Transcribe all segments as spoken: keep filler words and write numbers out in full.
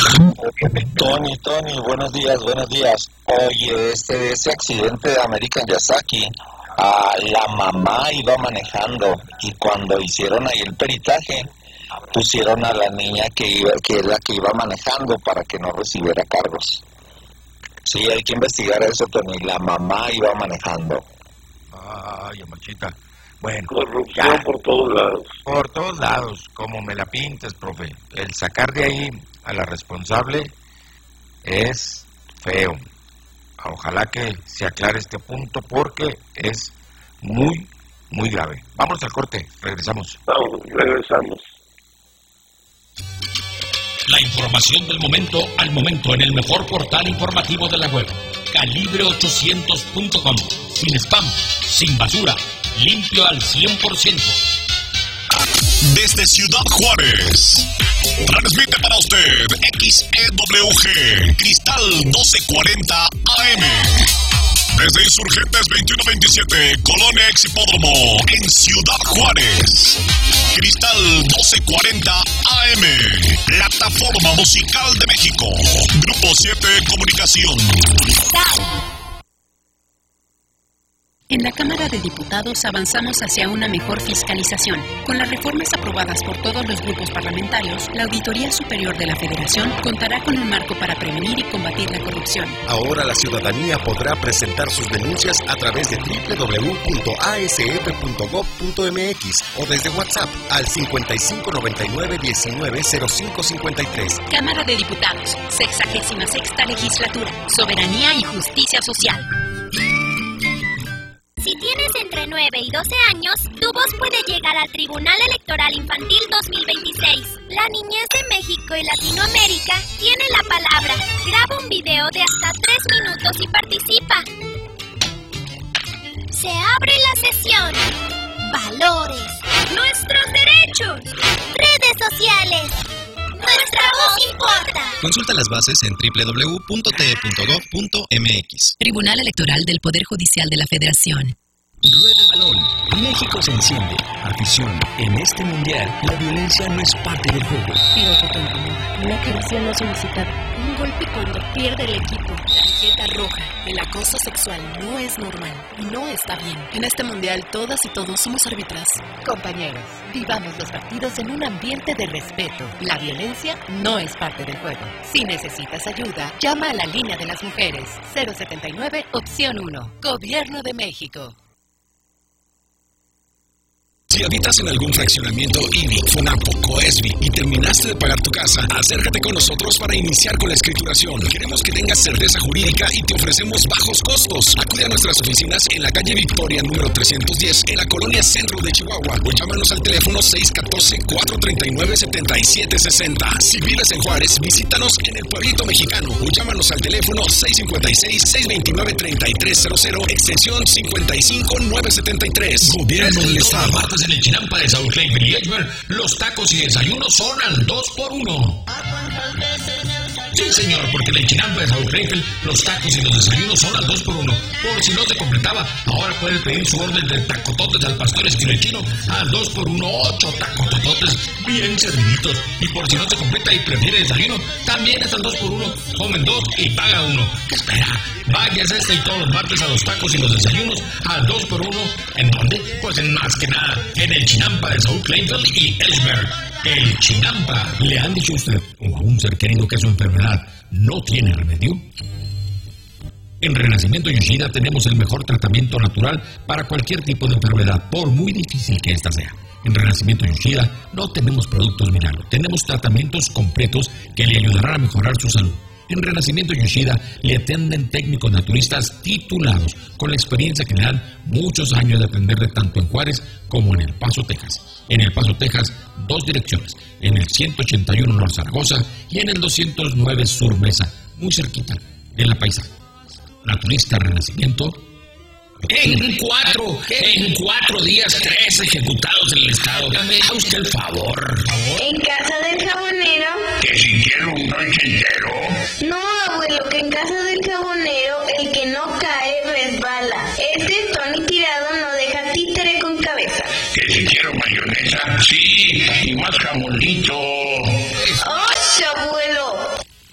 Tony, Tony, buenos días, buenos días. Oye, este, ese accidente de American Yasaki, ah, la mamá iba manejando y cuando hicieron ahí el peritaje, pusieron a la niña que iba, que es la que iba manejando para que no recibiera cargos. Sí, hay que investigar eso, Tony. La mamá iba manejando. Ay, machita. Bueno, corrupción ya. por todos lados. Por todos lados, como me la pintes, profe. El sacar de ahí a la responsable es feo. Ojalá que se aclare este punto porque es muy, muy grave. Vamos al corte, regresamos. Vamos, regresamos. La información del momento al momento en el mejor portal informativo de la web, calibre ochocientos punto com. Sin spam, sin basura, limpio al cien por ciento. Desde Ciudad Juárez, transmite para usted X E W G, Cristal doce cuarenta A M. Desde Insurgentes veintiuno veintisiete, Colonia Ex Hipódromo, en Ciudad Juárez. Cristal doce cuarenta A M, plataforma musical de México. Grupo siete Comunicación. En la Cámara de Diputados avanzamos hacia una mejor fiscalización. Con las reformas aprobadas por todos los grupos parlamentarios, la Auditoría Superior de la Federación contará con un marco para prevenir y combatir la corrupción. Ahora la ciudadanía podrá presentar sus denuncias a través de doble u doble u doble u punto a s f punto gob punto m x o desde WhatsApp al cincuenta y cinco noventa y nueve diecinueve cero cinco cincuenta y tres. Cámara de Diputados, sexagésima sexta legislatura, soberanía y justicia social. Si tienes entre nueve y doce años, tu voz puede llegar al Tribunal Electoral Infantil dos mil veintiséis. La niñez de México y Latinoamérica tiene la palabra. Graba un video de hasta tres minutos y participa. Se abre la sesión. Valores. Nuestros derechos. Redes sociales. Nuestra voz importa. Consulta las bases en doble u doble u doble u punto t e punto gob punto m x. Tribunal Electoral del Poder Judicial de la Federación. Rueda el balón. México se enciende. Afición. En este mundial, la violencia no es parte del juego. Piloto contra una aclaración no solicitada. Un golpe cuando pierde el equipo. Tarjeta roja. El acoso sexual no es normal. No está bien. En este mundial, todas y todos somos árbitras. Compañeros, vivamos los partidos en un ambiente de respeto. La violencia no es parte del juego. Si necesitas ayuda, llama a la línea de las mujeres. cero setenta y nueve, opción uno. Gobierno de México. Si habitas en algún fraccionamiento I B I, FONAPO, COESBI y terminaste de pagar tu casa, acércate con nosotros para iniciar con la escrituración. Queremos que tengas certeza jurídica y te ofrecemos bajos costos. Acude a nuestras oficinas en la calle Victoria número trescientos diez, en la colonia Centro de Chihuahua, o llámanos al teléfono seis uno cuatro, cuatro tres nueve, siete siete seis cero. Si vives en Juárez, visítanos en el Pueblito Mexicano o llámanos al teléfono seis cinco seis, seis dos nueve, tres tres cero cero, extensión cincuenta y cinco nueve setenta y tres. Gobierno del Estado. En el Chinampa de South Lake y Edgemer, los tacos y desayunos son al dos por uno. Sí, señor, porque en el Chinampa de South Lake los tacos y los desayunos son al dos por uno. Por si no se completaba, ahora puede pedir su orden de tacototes al pastor esquinechino al dos por uno, ocho tacotototes bien serviditos. Y por si no se completa y prefiere desayuno, también es al dos por uno. Comen dos y paga uno. ¿Qué espera? Váyase este y todos los martes a los tacos y los desayunos al dos por uno. ¿En dónde? Pues en más que nada, en el Chinampa de South Plainfield y Edgemer. El Chinampa. ¿Le han dicho a usted o a un ser querido que su enfermedad no tiene remedio? En Renacimiento Yoshida tenemos el mejor tratamiento natural para cualquier tipo de enfermedad, por muy difícil que ésta sea. En Renacimiento Yoshida no tenemos productos milagro, tenemos tratamientos completos que le ayudarán a mejorar su salud. En Renacimiento Yoshida le atienden técnicos naturistas titulados con la experiencia que le dan muchos años de atenderle tanto en Juárez como en El Paso, Texas. En El Paso, Texas, dos direcciones, en el ciento ochenta y uno Norte Zaragoza y en el doscientos nueve Sur Mesa, muy cerquita de La Paisana. Naturista Renacimiento. En cuatro, en cuatro días, tres ejecutados en el estado. Dame a usted el favor. En casa del jabonero. Que si quiero un rancho entero. No, abuelo, que en casa del jabonero el que no cae resbala. Este Tony Tirado no deja títere con cabeza. Que si quiero mayonesa, sí, y más jamonito. ¡Oh, abuelo!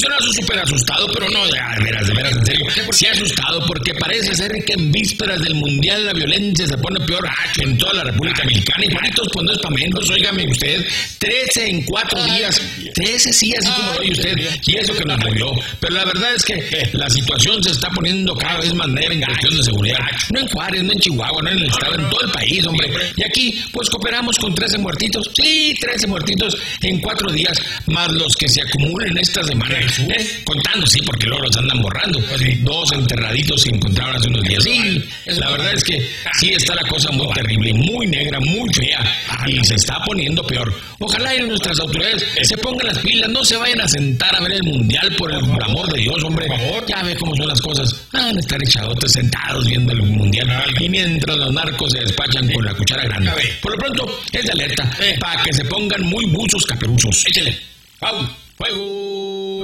suena súper asustado, pero no, de veras, de veras, en serio. Sí asustado porque parece ser que en vísperas del Mundial la violencia se pone peor gacho en toda la República Mexicana. Y bonitos, pues no es pa' menos, óigame usted. trece en cuatro días. trece sí, así como lo oye usted. Y eso que nos murió. Pero la verdad es que la situación se está poniendo cada vez más negra en cuestión de seguridad. No en Juárez, no en Chihuahua, no en el estado, en todo el país, hombre. Y aquí, pues cooperamos con trece muertitos. Sí, trece muertitos en cuatro días, más los que se acumulen esta semana. ¿Eh? Contando, sí, porque luego los andan borrando. Dos enterraditos se encontraron hace unos días. Sí, la verdad es que sí está la cosa muy terrible, muy negra, muy fea. Y se está poniendo peor. Ojalá y nuestras autoridades se pongan las pilas, no se vayan a sentar a ver el Mundial, por el amor de Dios, hombre. Ya ve cómo son las cosas. Van a estar echadotes sentados viendo el Mundial. Y mientras los narcos se despachan con la cuchara grande. Por lo pronto, es de alerta para que se pongan muy buzos caperuchos. Échale. ¡Au! ¡Fuego!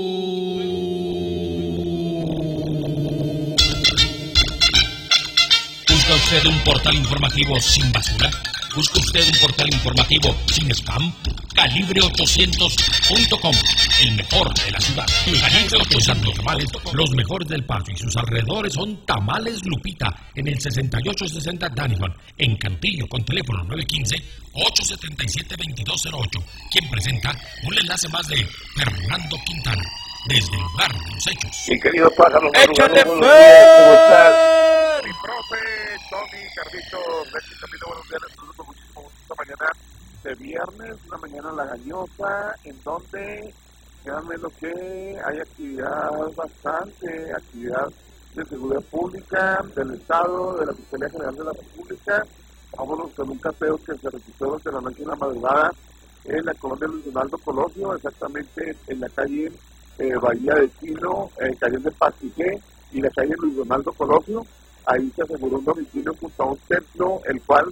¿Busca usted un portal informativo sin basura? ¿Busca usted un portal informativo sin spam? Calibre ochocientos punto com, el mejor de la ciudad. Calibre ochocientos tamales, los mejores del Paso y sus alrededores son Tamales Lupita, en el sesenta y ocho sesenta Danison, en Cantillo, con teléfono nueve uno cinco, ocho siete siete, dos dos cero ocho. Quien presenta un enlace más de Fernando Quintana, desde el lugar de los hechos. Mi querido pájaro, ¡échale ¿cómo estás? Mi profe, Tony, Carlitos, Betty, Camilo, buenos días, les saludo con muchísimo gusto esta mañana de viernes, una mañana lagañosa, en donde, créanme lo que hay actividad bastante, actividad de seguridad pública, del Estado, de la Fiscalía General de la República. Vámonos con un cateo que se registró desde la noche en la madrugada en la colonia Luis Donaldo Colosio, exactamente en la calle eh, Bahía de Chino, eh, calle de Pasijé y la calle Luis Donaldo Colosio. Ahí se aseguró un domicilio junto a un templo, el cual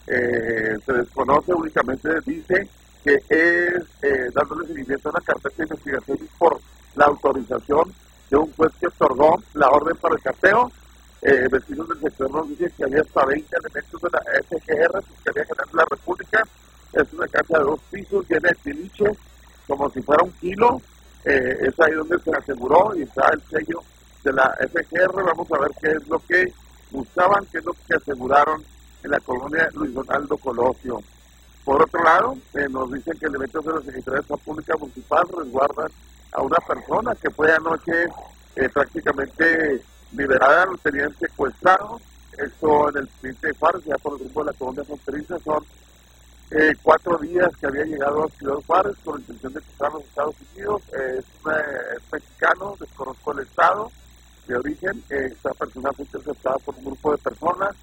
eh, se desconoce, únicamente dice que es eh, dándole seguimiento a una carpeta de investigación por la autorización de un juez que otorgó la orden para el cateo. Eh, vecinos del sector nos dicen que había hasta veinte elementos de la F G R, Fiscalía General de la República. Es una casa de dos pisos, llena de tiliches, como si fuera un kilo. Eh, es ahí donde se aseguró y está el sello de la F G R. Vamos a ver qué es lo que buscaban, qué es lo que aseguraron en la colonia Luis Donaldo Colosio. Por otro lado, eh, nos dicen que elementos de la Secretaría de Salud Pública Municipal resguardan a una persona que fue anoche eh, prácticamente liberada, lo tenían secuestrado. Esto en el Príncipe de Juárez, ya por el rumbo de la colonia fronteriza. Son eh, cuatro días que había llegado a Ciudad Juárez con la intención de cruzar los Estados Unidos. Eh, es, una, es mexicano, desconozco el estado de origen. Eh, esta persona fue interceptada por un grupo de personas,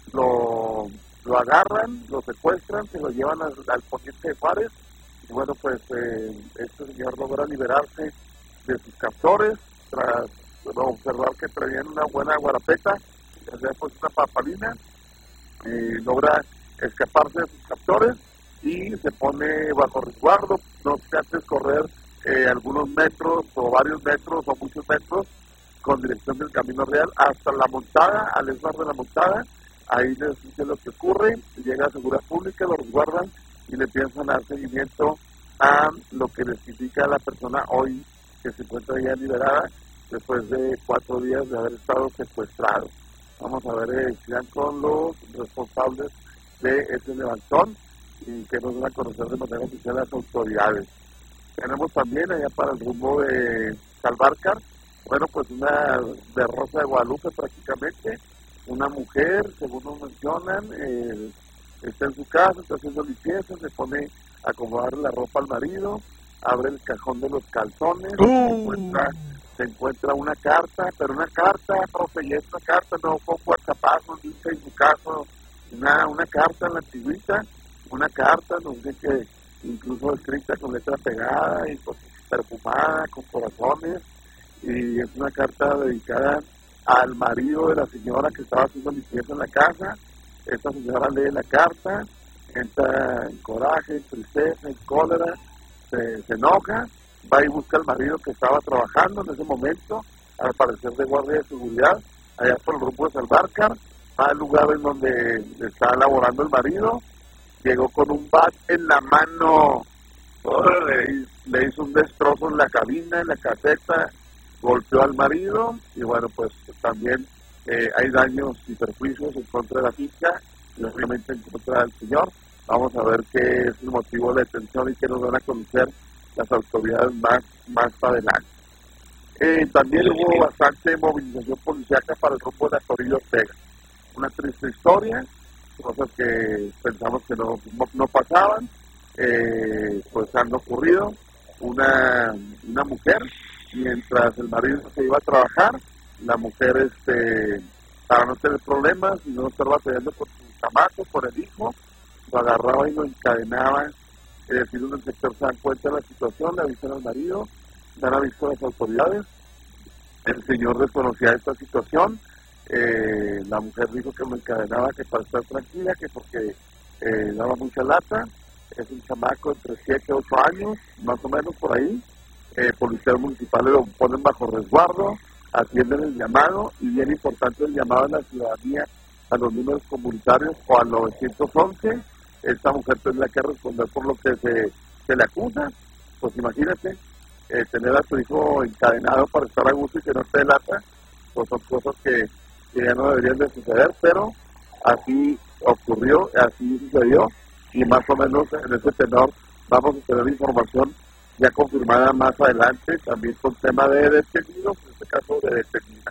lo, lo agarran, lo secuestran, se lo llevan al, al poniente de Juárez, y bueno, pues eh, este señor logra liberarse de sus captores tras bueno, observar que traían una buena guarapeta, ya sea pues una papalina, eh, logra escaparse de sus captores y se pone bajo resguardo, no se hace correr eh, algunos metros o varios metros o muchos metros con dirección del Camino Real hasta la Montada, al esbar de la Montada. Ahí les dice lo que ocurre, llega a Seguridad Pública, lo resguardan y le empiezan a dar seguimiento a lo que les indica a la persona hoy que se encuentra ya liberada después de cuatro días de haber estado secuestrado. Vamos a ver eh, si dan con los responsables de ese levantón y que nos van a conocer de manera oficial las autoridades. Tenemos también allá para el rumbo de Salvarcar, bueno, pues una de Rosa de Guadalupe prácticamente, una mujer, según nos mencionan, eh, está en su casa, está haciendo limpieza, se pone a acomodar la ropa al marido, abre el cajón de los calzones, uh. se, encuentra, se encuentra una carta, pero una carta, profe, y es una carta, no con WhatsApp, ni en su caso, una, una carta en la antigüita, una carta, nos dice que incluso escrita con letra pegada y con, perfumada, con corazones, y es una carta dedicada al marido de la señora que estaba haciendo limpieza en la casa. Esta señora lee la carta, entra en coraje, en tristeza, en cólera, se, se enoja, va y busca al marido que estaba trabajando en ese momento, al parecer de guardia de seguridad, allá por el rumbo de Salvarcar, va al lugar en donde está laborando el marido, llegó con un bat en la mano, Le, le hizo un destrozo en la cabina, en la caseta, golpeó al marido y bueno, pues también eh, hay daños y perjuicios en contra de la finca y obviamente en contra del señor. Vamos a ver qué es el motivo de detención y qué nos van a conocer las autoridades más, más adelante. Eh, también sí, hubo sí. bastante movilización policíaca para el grupo de Atorillo Ortega. Una triste historia, cosas que pensamos que no, no, no pasaban, eh, pues han ocurrido. Una, una mujer, mientras el marido se iba a trabajar, la mujer, este, para no tener problemas y no estar batallando por su chamaco, por el hijo, lo agarraba y lo encadenaba. Es decir, en el sector se dan cuenta de la situación, le avisan al marido, le han avisado a las autoridades. El señor desconocía esta situación. Eh, la mujer dijo que lo encadenaba que para estar tranquila, que porque eh, daba mucha lata. Es un chamaco entre siete y ocho años, más o menos por ahí. Eh, policías municipales lo ponen bajo resguardo, atienden el llamado, y bien importante el llamado a la ciudadanía a los números comunitarios o al nueve once. Esta mujer tendrá que responder por lo que se, se le acusa. Pues imagínate, eh, tener a tu hijo encadenado para estar a gusto y que no te delata, pues son cosas que, que ya no deberían de suceder, pero así ocurrió, así sucedió, y más o menos en ese tenor vamos a tener información ya confirmada más adelante, también con tema de detenidos, en este caso de detenida.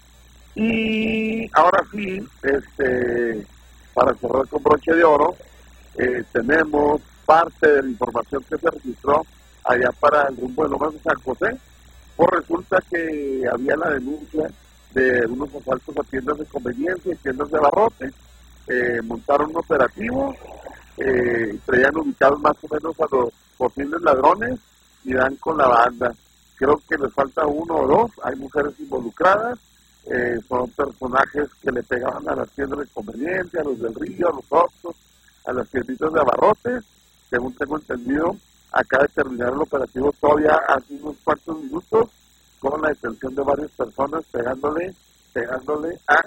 Y ahora sí, este, para cerrar con broche de oro, eh, tenemos parte de la información que se registró allá para el rumbo de Lomas de San José. Pues resulta que había la denuncia de unos asaltos a tiendas de conveniencia y tiendas de abarrotes. Eh, montaron un operativo, eh, traían ubicados más o menos a los posibles ladrones y dan con la banda. Creo que les falta uno o dos, hay mujeres involucradas. Eh, son personajes que le pegaban a las tiendas de conveniencia, a los del río, a los Oxxos, a las tienditas de abarrotes. Según tengo entendido, acaba de terminar el operativo todavía hace unos cuantos minutos, con la detención de varias personas pegándole, pegándole a,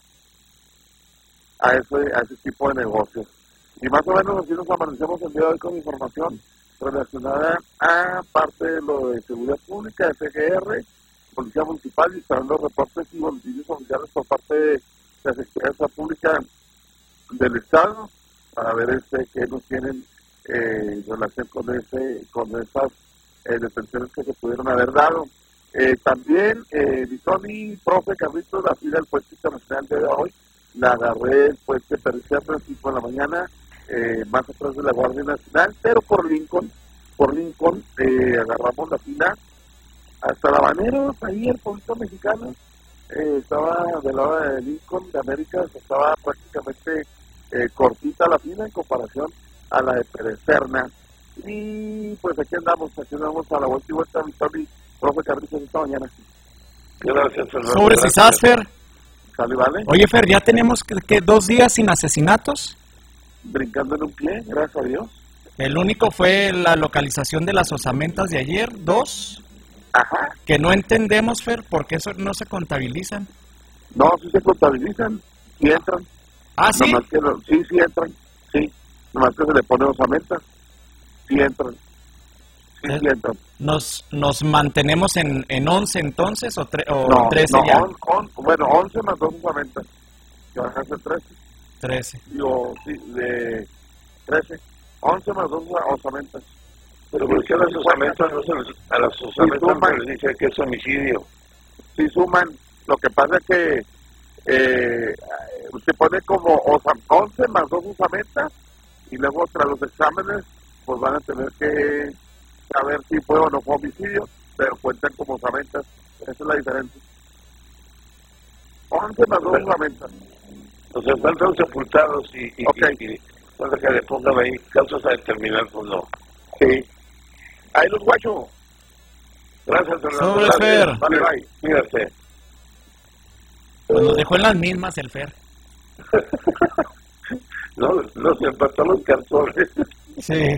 a, ese, a ese tipo de negocios. Y más o menos así nos amanecemos el día de hoy con información relacionada a parte de lo de seguridad pública, F G R, Policía Municipal, y están los reportes y boletines oficiales por parte de la Secretaría de Seguridad Pública del Estado, para ver este qué nos tienen eh, en relación con ese con esas eh, detenciones que se pudieron haber dado. Eh, también, eh, Tony, profe Carlitos, la fila del puente internacional de hoy, la agarré el puente Pericea a las cinco de la mañana, eh, más atrás de la Guardia Nacional, pero por Lincoln, por Lincoln, eh, agarramos la fila hasta la Habaneros, ahí el pueblito mexicano, eh, estaba del lado de Lincoln, de América, estaba prácticamente eh, cortita la fila en comparación a la de Pérez Serna. Y pues aquí andamos, aquí andamos a la vuelta y vuelta, Tony, profe Carlitos, esta mañana. Gracias, Fernando. Sobre Cisas, Fer. Sale, vale. Oye, Fer, ya tenemos que, que dos días sin asesinatos. Brincando en un pie, gracias a Dios. El único fue la localización de las osamentas de ayer, dos. Ajá. Que no entendemos, Fer, por qué eso no se contabilizan. No, sí se contabilizan, sí entran. Ah, ¿sí? Nomás que no, sí, sí entran, sí. Nomás que se le pone osamentas, sí entran. Sí, sí entran. ¿Nos, nos mantenemos en, en once entonces o, tre, o no, trece no, ya? On, on, bueno, once más dos osamentas, que van a ser trece. trece. Yo, sí, de trece. once más dos osamentas. Pero ¿por qué a las osamentas no se les, a las osamentas no les dice que es homicidio? Sí suman. Lo que pasa es que eh, se pone como once más dos osamentas y luego tras los exámenes pues van a tener que saber si fue o no fue homicidio, pero cuentan como osamentas. Esa es la diferencia. once más dos osamentas. O sea, faltan sepultados y, y, okay. y, y cuando que le pongan ahí causas a determinar, pues no. Sí. Ahí los guachos. Gracias, Fernando. Sobre Fer. Vale, bye. Cuídate. Pues nos dejó en las mismas el Fer. no, nos empató los cartones. Sí.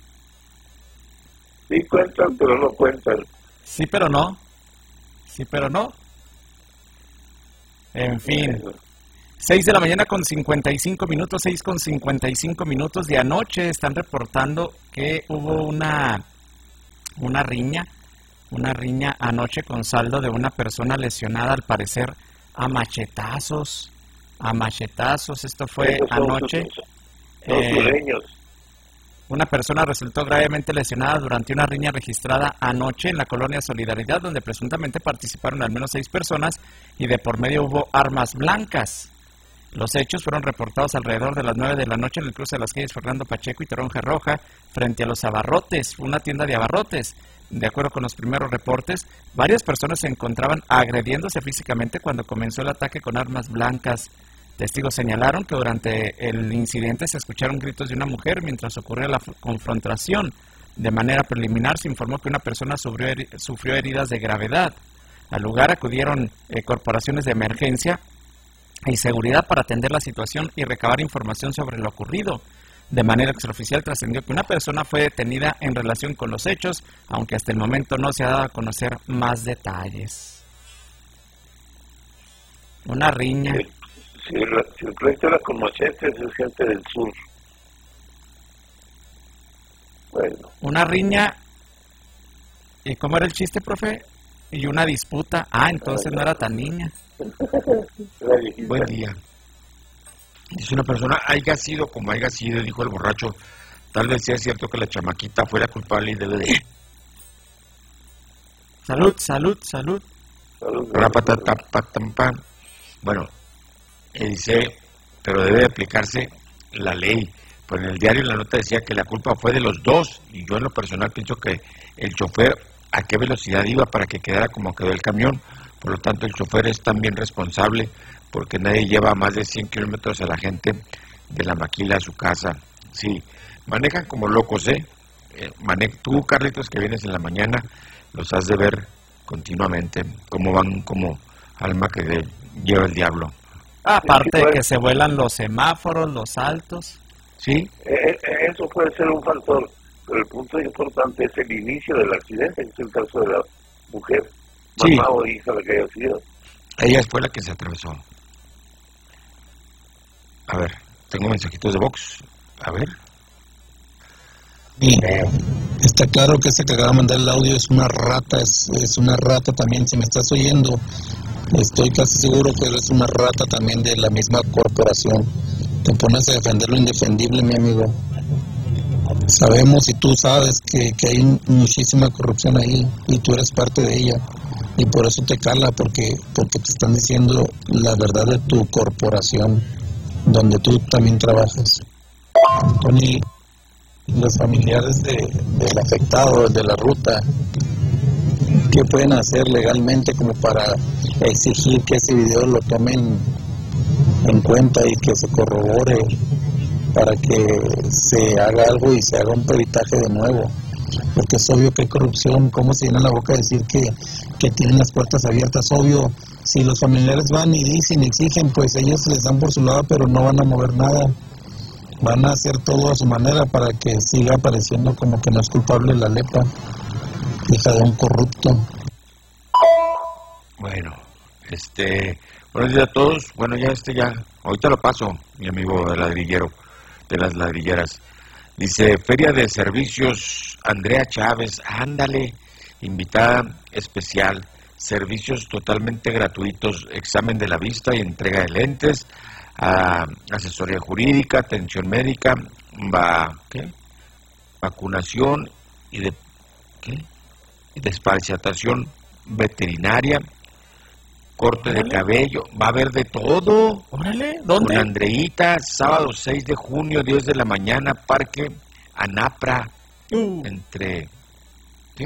Sí cuentan, pero no cuentan. Sí, pero no. Sí, pero no. En fin. seis de la mañana con cincuenta y cinco minutos, seis con cincuenta y cinco minutos de anoche. Están reportando que hubo una, una riña, una riña anoche con saldo de una persona lesionada, al parecer a machetazos, a machetazos. Esto fue anoche. Eh, una persona resultó gravemente lesionada durante una riña registrada anoche en la colonia Solidaridad, donde presuntamente participaron al menos seis personas y de por medio hubo armas blancas. Los hechos fueron reportados alrededor de las nueve de la noche en el cruce de las calles Fernando Pacheco y Toronja Roja, frente a los abarrotes, una tienda de abarrotes. De acuerdo con los primeros reportes, varias personas se encontraban agrediéndose físicamente cuando comenzó el ataque con armas blancas. Testigos señalaron que durante el incidente se escucharon gritos de una mujer mientras ocurría la confrontación. De manera preliminar se informó que una persona sufrió, heri- sufrió heridas de gravedad. Al lugar acudieron eh, corporaciones de emergencia y seguridad para atender la situación y recabar información sobre lo ocurrido. De manera extraoficial trascendió que una persona fue detenida en relación con los hechos, aunque hasta el momento no se ha dado a conocer más detalles. Una riña. Si el, si el proyecto era con machetes, es gente del sur. Bueno. Una riña. ¿Y cómo era el chiste, profe? Y una disputa. Ah, entonces no era tan niña. Buen día. Dice una persona, haya sido como haya sido, dijo el borracho, tal vez sea cierto que la chamaquita fuera culpable y debe de... Salud, salud, salud. Rapatatampa. Bueno, eh, dice, pero debe de aplicarse la ley. Pues en el diario la nota decía que la culpa fue de los dos, y yo en lo personal pienso que el chofer a qué velocidad iba para que quedara como quedó el camión. Por lo tanto, el chofer es también responsable porque nadie lleva más de cien kilómetros a la gente de la maquila a su casa. Sí, manejan como locos, ¿eh? eh mane tú, Carlitos, que vienes en la mañana, los has de ver continuamente, cómo van como alma que de, lleva el diablo. Aparte de que se vuelan los semáforos, los altos. Sí. Eh, eso puede ser un factor, pero el punto importante es el inicio del accidente, que es el caso de la mujer. Sí. Mamá o hija de que haya sido. Ella fue la que se atravesó. A ver, tengo mensajitos de Vox. A ver. Sí, está claro que ese que acaba de mandar el audio es una rata, es, es una rata también. Si me estás oyendo, estoy casi seguro que eres una rata también de la misma corporación. Te pones a defender lo indefendible, mi amigo. Sabemos y tú sabes que, que hay muchísima corrupción ahí y tú eres parte de ella. Y por eso te cala, porque, porque te están diciendo la verdad de tu corporación, donde tú también trabajas. Tony, los familiares de, del afectado, de la ruta, ¿qué pueden hacer legalmente como para exigir que ese video lo tomen en cuenta y que se corrobore para que se haga algo y se haga un peritaje de nuevo? Porque es obvio que hay corrupción. ¿Cómo se llena la boca de decir que, que tienen las puertas abiertas? Obvio, si los familiares van y dicen, exigen, pues ellos les dan por su lado, pero no van a mover nada. Van a hacer todo a su manera para que siga apareciendo como que no es culpable la Lepa, hija de un corrupto. Bueno, este, buenos días a todos. Bueno, ya este ya, ahorita lo paso, mi amigo de ladrillero, de las ladrilleras. Dice, Feria de Servicios Andrea Chávez, ándale, invitada especial, servicios totalmente gratuitos, examen de la vista y entrega de lentes, a asesoría jurídica, atención médica, va, ¿qué? Vacunación y de ¿qué? Y desparasitación veterinaria, corte de cabello, va a haber de todo. Órale, ¿dónde? Con Andreita, sábado seis de junio, diez de la mañana, Parque Anapra, uh. entre, ¿qué?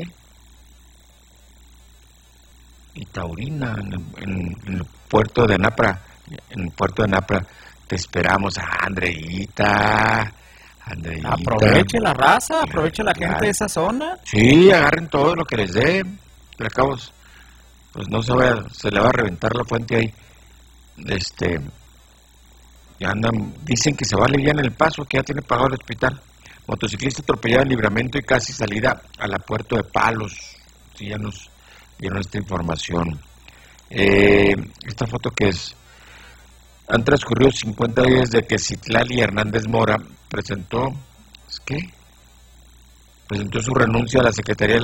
Y Taurina, en, en, en el puerto de Anapra, en el puerto de Anapra, te esperamos, a Andreita, Andreita. Aproveche la raza, aproveche la gente de esa zona. Sí, agarren todo lo que les dé, pero acabos, pues no se vaya, se le va a reventar la fuente ahí. Este, ya andan, dicen que se va a aliviar en el paso, que ya tiene pagado el hospital. Motociclista atropellado en Libramento y casi salida a la Puerto de Palos. Sí, ya nos dieron esta información. Eh, esta foto que es, Han transcurrido cincuenta días de que Citlali Hernández Mora presentó, ¿qué? Presentó su renuncia a la Secretaría